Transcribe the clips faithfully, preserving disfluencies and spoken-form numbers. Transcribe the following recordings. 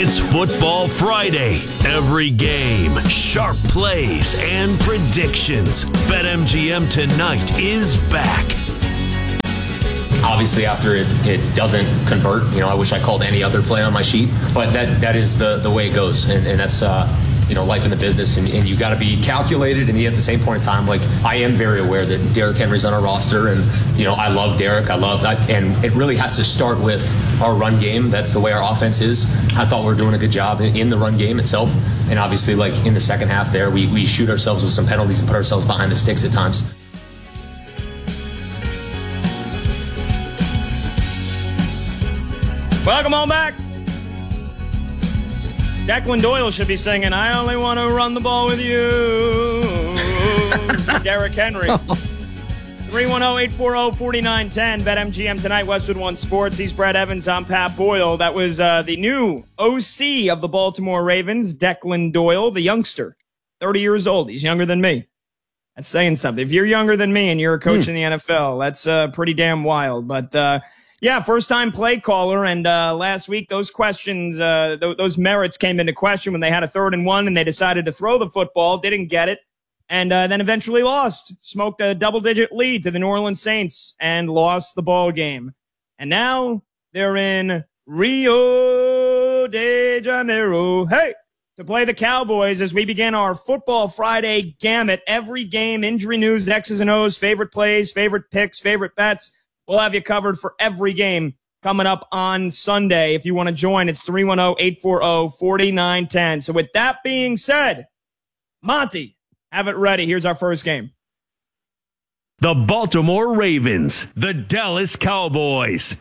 It's Football Friday. Every game, sharp plays, and predictions. BetMGM tonight is back. Obviously, after it, it doesn't convert, you know, I wish I called any other play on my sheet, but that that is the, the way it goes, and, and that's, uh, you know, life in the business, and, and you got to be calculated, and at the same point in time, like, I am very aware that Derrick Henry's on our roster, and, you know, I love Derrick, I love that, and it really has to start with our run game. That's the way our offense is. I thought we were doing a good job in, in the run game itself, and obviously, like, in the second half there, we, we shoot ourselves with some penalties and put ourselves behind the sticks at times. Welcome on back. Declan Doyle should be singing, I only want to run the ball with you. Derrick Henry. three one zero, eight four zero, four nine one zero. BetMGM tonight, Westwood One Sports. He's Brett Evans. I'm Pat Boyle. That was uh, the new O C of the Baltimore Ravens, Declan Doyle, the youngster. thirty years old. He's younger than me. That's saying something. If you're younger than me and you're a coach hmm. in the N F L, that's uh, pretty damn wild. But, uh, yeah, first-time play caller, and uh, last week those questions, uh, th- those merits came into question when they had a third and one and they decided to throw the football, didn't get it, and uh, then eventually lost, smoked a double-digit lead to the New Orleans Saints and lost the ball game. And now they're in Rio de Janeiro, hey, to play the Cowboys as we begin our Football Friday gamut. Every game, injury news, X's and O's, favorite plays, favorite picks, favorite bets. We'll have you covered for every game coming up on Sunday. If you want to join, it's three one zero, eight four zero, four nine one zero. So with that being said, Monty, have it ready. Here's our first game. The Baltimore Ravens, the Dallas Cowboys.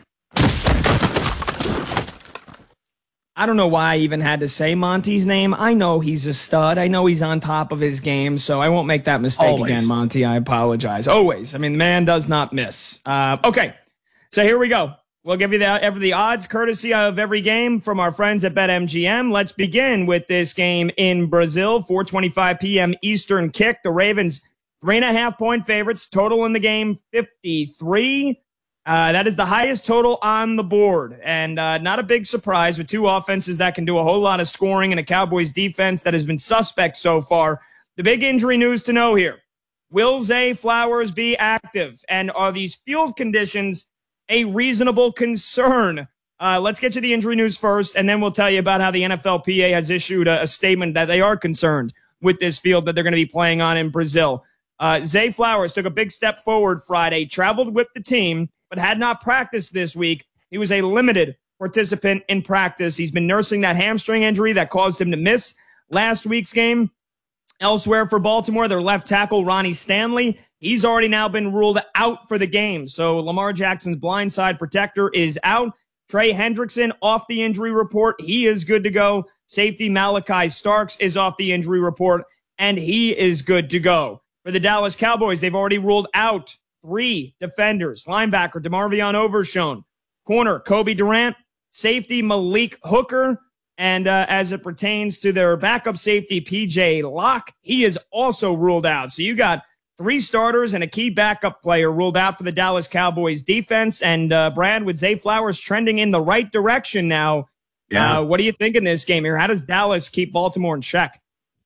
I don't know why I even had to say Monty's name. I know he's a stud. I know he's on top of his game, so I won't make that mistake Always. again, Monty. I apologize. Always. I mean, the man does not miss. Uh, okay, so here we go. We'll give you the, every, the odds courtesy of every game from our friends at BetMGM. Let's begin with this game in Brazil, four twenty-five p.m. Eastern kick. The Ravens, three and a half point favorites. Total in the game, fifty-three. Uh, that is the highest total on the board, and uh, not a big surprise with two offenses that can do a whole lot of scoring and a Cowboys defense that has been suspect so far. The big injury news to know here, will Zay Flowers be active, and are these field conditions a reasonable concern? Uh, let's get to the injury news first, and then we'll tell you about how the N F L P A has issued a, a statement that they are concerned with this field that they're going to be playing on in Brazil. Uh, Zay Flowers took a big step forward Friday, traveled with the team, but had not practiced this week. He was a limited participant in practice. He's been nursing that hamstring injury that caused him to miss last week's game. Elsewhere for Baltimore, their left tackle, Ronnie Stanley, he's already now been ruled out for the game. So Lamar Jackson's blindside protector is out. Trey Hendrickson off the injury report. He is good to go. Safety Malachi Starks is off the injury report, and he is good to go. For the Dallas Cowboys, they've already ruled out three defenders: linebacker DeMarvion Overshown, corner Kobe Durant, safety Malik Hooker, and uh, as it pertains to their backup safety P J Locke, he is also ruled out. So you got three starters and a key backup player ruled out for the Dallas Cowboys defense. And uh, Brad, with Zay Flowers trending in the right direction now, yeah. uh, what do you think in this game here? How does Dallas keep Baltimore in check?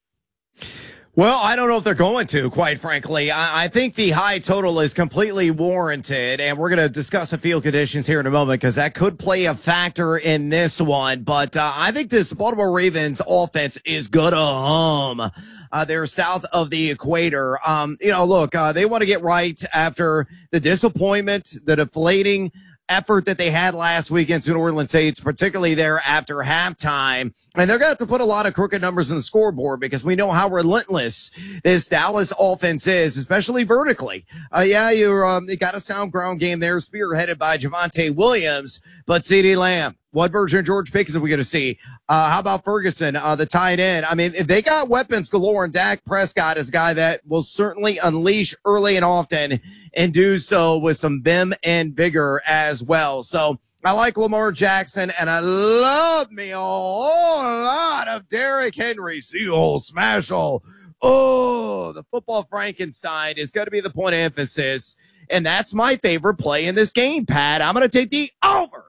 Well, I don't know if they're going to, quite frankly. I, I think the high total is completely warranted, and we're going to discuss the field conditions here in a moment because that could play a factor in this one. But uh, I think this Baltimore Ravens offense is going to hum. Uh, they're south of the equator. Um, you know, look, uh, they want to get right after the disappointment, the deflating effort that they had last week against the New Orleans Saints, particularly there after halftime. And they're going to have to put a lot of crooked numbers on the scoreboard because we know how relentless this Dallas offense is, especially vertically. Uh, yeah, you're, um, you got a sound ground game there spearheaded by Javonte Williams, but CeeDee Lamb, what version of George Pickens are we going to see? Uh, how about Ferguson, uh, the tight end? I mean, they got weapons galore, and Dak Prescott is a guy that will certainly unleash early and often and do so with some vim and vigor as well. So I like Lamar Jackson, and I love me a whole lot of Derrick Henry. See-all, smash-all. Oh, the football Frankenstein is going to be the point of emphasis, and that's my favorite play in this game, Pat. I'm going to take the over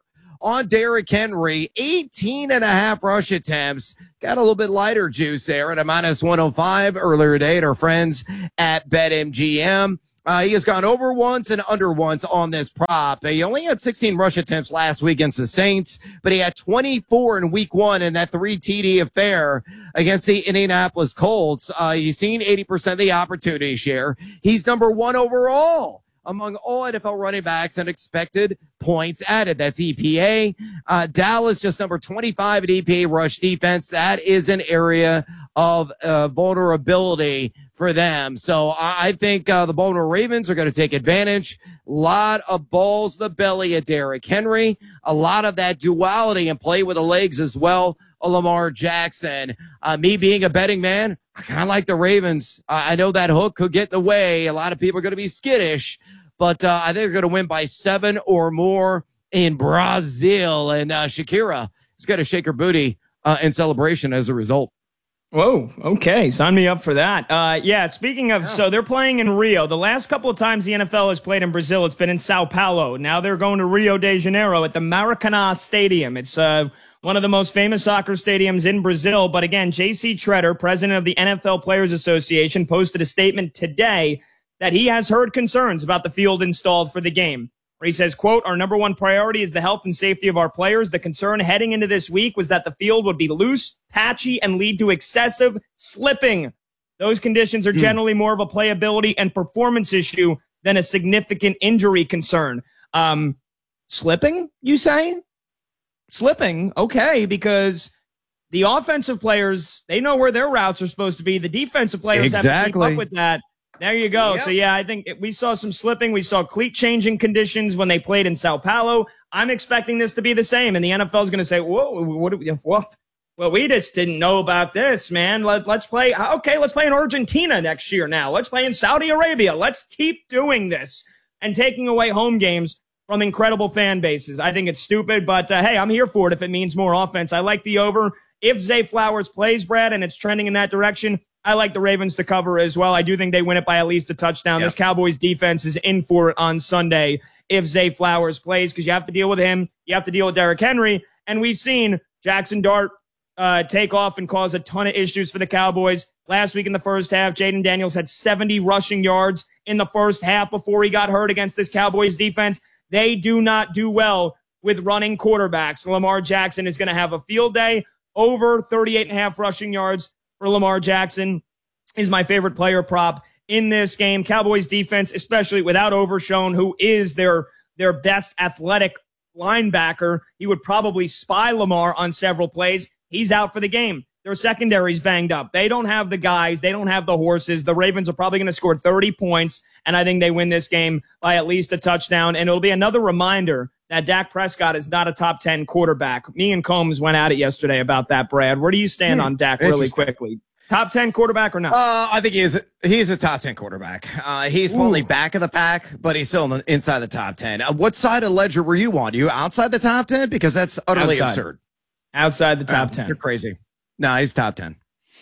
on Derrick Henry. eighteen and a half rush attempts. Got a little bit lighter juice there at a minus one oh five earlier today at our friends at BetMGM. Uh, he has gone over once and under once on this prop. He only had sixteen rush attempts last week against the Saints, but he had twenty-four in week one in that three T D affair against the Indianapolis Colts. Uh, he's seen eighty percent of the opportunity share. He's number one overall among all N F L running backs and expected points added. That's E P A. Uh, Dallas just number twenty-five at E P A rush defense. That is an area of uh, vulnerability for them. So I think uh, the Baltimore Ravens are going to take advantage. A lot of balls to the belly at Derrick Henry. A lot of that duality and play with the legs as well. Lamar Jackson. Uh, me being a betting man, I kind of like the Ravens. Uh, I know that hook could get in the way. A lot of people are going to be skittish, but uh, I think they're going to win by seven or more in Brazil. And uh, Shakira is going to shake her booty uh, in celebration as a result. Whoa, okay. Sign me up for that. Uh, yeah, speaking of, yeah. so they're playing in Rio. The last couple of times the N F L has played in Brazil, it's been in Sao Paulo. Now they're going to Rio de Janeiro at the Maracanã Stadium. It's uh, one of the most famous soccer stadiums in Brazil. But again, J C Tretter, president of the N F L Players Association, posted a statement today that he has heard concerns about the field installed for the game. Where he says, quote, our number one priority is the health and safety of our players. The concern heading into this week was that the field would be loose, patchy, and lead to excessive slipping. Those conditions are generally more of a playability and performance issue than a significant injury concern. Um, slipping, you say? Slipping, okay, because the offensive players, they know where their routes are supposed to be. The defensive players exactly. have to keep up with that. There you go. Yep. So, yeah, I think it, we saw some slipping. We saw cleat-changing conditions when they played in Sao Paulo. I'm expecting this to be the same, and the N F L is going to say, whoa, what do we, what? Well, we just didn't know about this, man. Let, let's play. Okay, let's play in Argentina next year now. Let's play in Saudi Arabia. Let's keep doing this and taking away home games from incredible fan bases. I think it's stupid, but, uh, hey, I'm here for it if it means more offense. I like the over. If Zay Flowers plays, Brad, and it's trending in that direction, I like the Ravens to cover as well. I do think they win it by at least a touchdown. Yep. This Cowboys defense is in for it on Sunday if Zay Flowers plays, because you have to deal with him. You have to deal with Derrick Henry. And we've seen Jackson Dart uh, take off and cause a ton of issues for the Cowboys. Last week in the first half, Jaden Daniels had seventy rushing yards in the first half before he got hurt against this Cowboys defense. They do not do well with running quarterbacks. Lamar Jackson is going to have a field day. Over thirty-eight and a half rushing yards for Lamar Jackson is my favorite player prop in this game. Cowboys defense, especially without Overshown, who is their their best athletic linebacker. He would probably spy Lamar on several plays. He's out for the game. Their secondary's banged up. They don't have the guys. They don't have the horses. The Ravens are probably going to score thirty points, and I think they win this game by at least a touchdown. And it'll be another reminder that Dak Prescott is not a top ten quarterback. Me and Combs went at it yesterday about that, Brad. Where do you stand hmm, on Dak really quickly? Top ten quarterback or not? Uh, I think he is. He's a top ten quarterback. Uh, he's Ooh. probably back of the pack, but he's still in the, inside the top ten. Uh, what side of the ledger were you on? You outside the top ten? Because that's utterly outside. absurd. Outside the top uh, ten. You're crazy. No, he's top ten.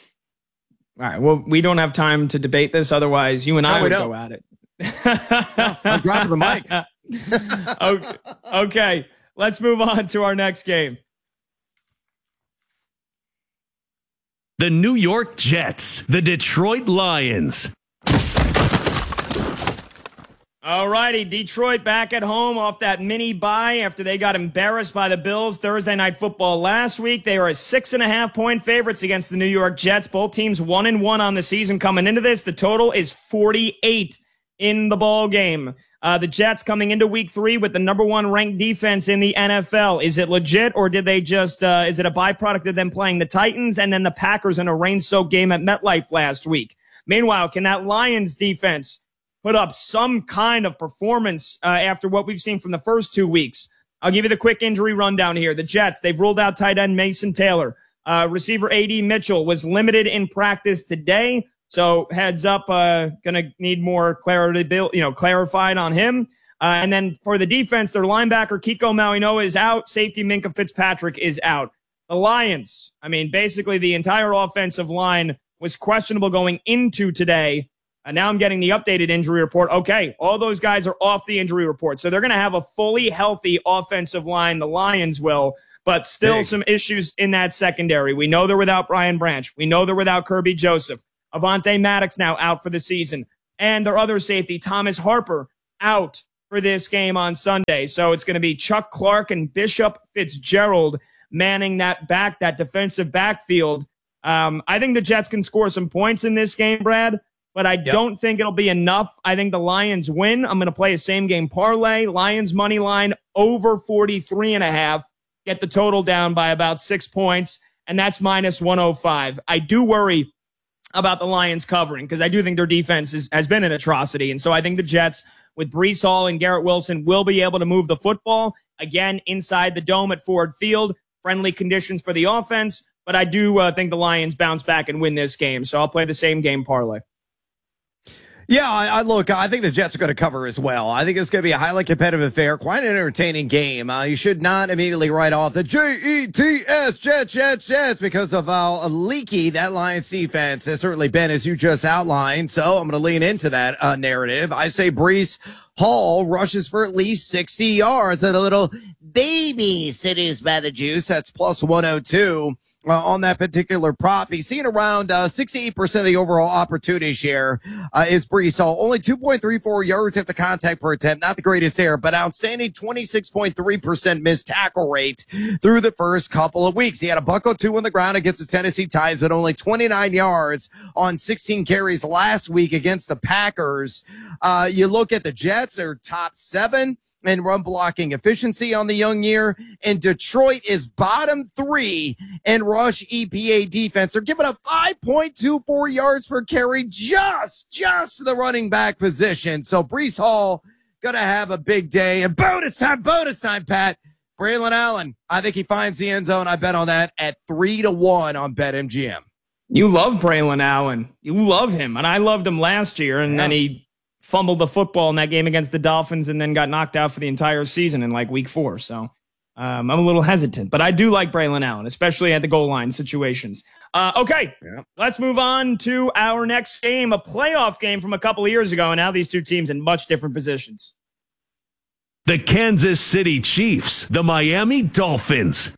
All right. Well, we don't have time to debate this. Otherwise, you and I no, would don't. go at it. no, I'm dropping the mic. okay. okay. Let's move on to our next game. The New York Jets, the Detroit Lions. All righty, Detroit back at home off that mini bye after they got embarrassed by the Bills Thursday Night Football last week. They are a six and a half point favorites against the New York Jets. Both teams one and one on the season coming into this. The total is forty-eight in the ball game. Uh, the Jets coming into week three with the number one ranked defense in the N F L. Is it legit, or did they just, uh, is it a byproduct of them playing the Titans and then the Packers in a rain-soaked game at MetLife last week? Meanwhile, can that Lions defense put up some kind of performance uh, after what we've seen from the first two weeks? I'll give you the quick injury rundown here. The Jets, they've ruled out tight end Mason Taylor. Uh, receiver A D Mitchell was limited in practice today. So heads up, uh, gonna need more clarity, you know, clarified on him. Uh, and then for the defense, their linebacker Kiko Malinois is out. Safety Minkah Fitzpatrick is out. The Lions, I mean, basically the entire offensive line was questionable going into today. And now I'm getting the updated injury report. Okay, all those guys are off the injury report. So they're going to have a fully healthy offensive line, the Lions will, but still Big. some issues in that secondary. We know they're without Brian Branch. We know they're without Kirby Joseph. Avonte Maddox now out for the season. And their other safety, Thomas Harper, out for this game on Sunday. So it's going to be Chuck Clark and Bishop Fitzgerald manning that back, that defensive backfield. Um, I think the Jets can score some points in this game, Brad, but I yep. don't think it'll be enough. I think the Lions win. I'm going to play a same game parlay. Lions money line over forty-three and a half. Get the total down by about six points, and that's minus one oh five. I do worry about the Lions covering because I do think their defense is, has been an atrocity. And so I think the Jets with Breece Hall and Garrett Wilson will be able to move the football again inside the dome at Ford Field. Friendly conditions for the offense, but I do uh, think the Lions bounce back and win this game. So I'll play the same game parlay. Yeah, I, I look, I think the Jets are going to cover as well. I think it's going to be a highly competitive affair, quite an entertaining game. Uh, you should not immediately write off the J E T S, Jets, Jets, Jets, because of how leaky that Lions defense has certainly been, as you just outlined. So I'm going to lean into that uh, narrative. I say Breece Hall rushes for at least sixty yards at a little baby cities by the juice. That's plus one oh two. Uh, on that particular prop. He's seen around uh, sixty-eight percent of the overall opportunity share uh, is Breece Hall. Only two point three four yards after contact per attempt. Not the greatest there, but outstanding twenty-six point three percent missed tackle rate through the first couple of weeks. He had a buck or two on the ground against the Tennessee Titans, but only twenty-nine yards on sixteen carries last week against the Packers. Uh, you look at the Jets, they're top seven and run blocking efficiency on the young year. And Detroit is bottom three in rush E P A defense. They're giving up five point two four yards per carry just, just to the running back position. So Breece Hall going to have a big day. And bonus time, bonus time, Pat. Braylon Allen, I think he finds the end zone. I bet on that at three to one on BetMGM. You love Braylon Allen. You love him. And I loved him last year. And yeah. then he fumbled the football in that game against the Dolphins and then got knocked out for the entire season in like week four. So um, I'm a little hesitant, but I do like Braylon Allen, especially at the goal line situations. Uh, okay, yeah. Let's move on to our next game, a playoff game from a couple of years ago, and now these two teams in much different positions. The Kansas City Chiefs, the Miami Dolphins.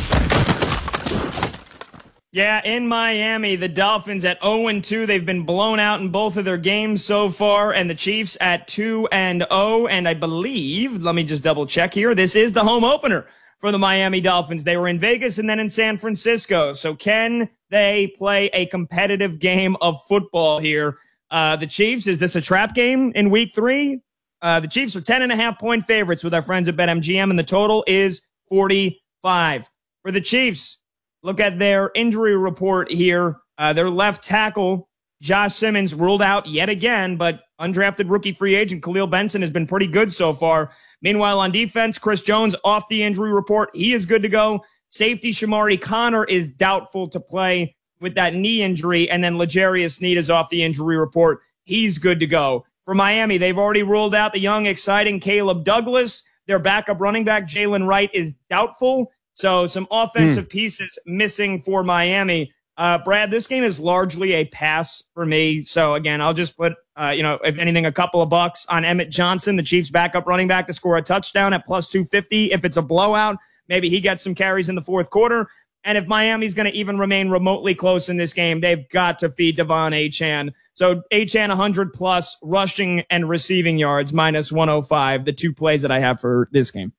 Yeah, in Miami, the Dolphins at oh and two. They've been blown out in both of their games so far, and the Chiefs at two and oh. And I believe, let me just double check here, this is the home opener for the Miami Dolphins. They were in Vegas and then in San Francisco. So can they play a competitive game of football here? Uh, the Chiefs, is this a trap game in week three? Uh, the Chiefs are ten and a half point favorites with our friends at BetMGM, and the total is forty-five. For the Chiefs, look at their injury report here. Uh, their left tackle, Josh Simmons, ruled out yet again, but undrafted rookie free agent Khalil Benson has been pretty good so far. Meanwhile, on defense, Chris Jones off the injury report. He is good to go. Safety Shamari Connor is doubtful to play with that knee injury. And then L'Jarius Sneed is off the injury report. He's good to go. For Miami, they've already ruled out the young, exciting Caleb Douglas. Their backup running back, Jalen Wright, is doubtful. So some offensive mm. pieces missing for Miami. Uh, Brad, this game is largely a pass for me. So again, I'll just put, uh, you know, if anything, a couple of bucks on Emmett Johnson, the Chiefs backup running back, to score a touchdown at plus two fifty. If it's a blowout, maybe he gets some carries in the fourth quarter. And if Miami's going to even remain remotely close in this game, they've got to feed Devon Achane. So Achane one hundred plus rushing and receiving yards, minus one oh five, the two plays that I have for this game.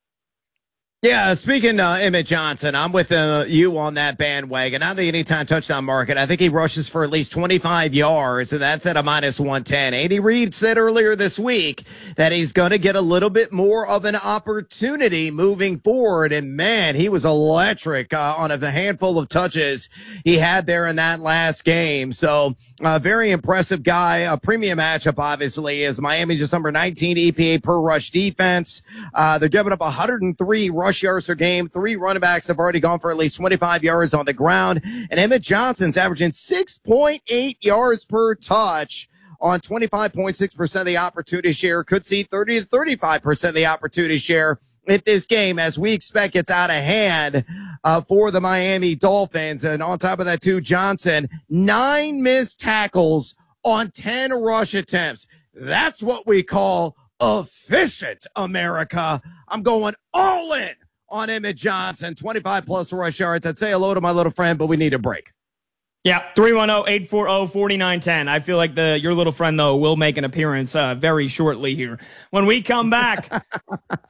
Yeah, speaking uh, Emmett Johnson, I'm with uh, you on that bandwagon. I think anytime touchdown market, I think he rushes for at least twenty-five yards, and that's at a minus one ten. Andy Reid said earlier this week that he's going to get a little bit more of an opportunity moving forward, and man, he was electric uh, on a handful of touches he had there in that last game. So, a uh, very impressive guy. A premium matchup, obviously, is Miami, just number nineteen E P A per rush defense. Uh, they're giving up one hundred three rush yards per game. Three running backs have already gone for at least twenty-five yards on the ground. And Emmett Johnson's averaging six point eight yards per touch on twenty-five point six percent of the opportunity share. Could see thirty to thirty-five percent of the opportunity share if this game, as we expect, gets out of hand uh, for the Miami Dolphins. And on top of that, too, Johnson, nine missed tackles on ten rush attempts. That's what we call efficient, America. I'm going all in on Emmett Johnson, twenty-five plus rush yards. I'd say hello to my little friend, but we need a break. Yeah, three one zero, eight four zero, four nine one zero. I feel like the your little friend, though, will make an appearance uh, very shortly here. When we come back,